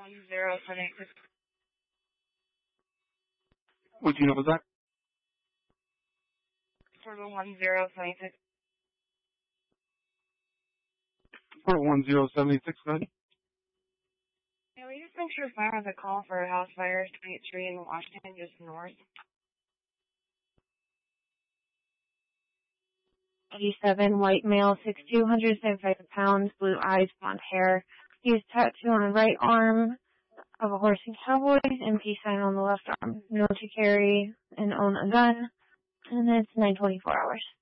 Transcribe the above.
41076. What unit was that? 41076. 41076, go ahead. Yeah, we just make sure fire has a call for a house fire, 28th Street in Washington, just north. 87, white male, 6'2", 175 pounds, blue eyes, blonde hair. He has tattoo on the right arm of a horse and cowboy and peace sign on the left arm. Known to carry and own a gun. And it's 9:24 hours.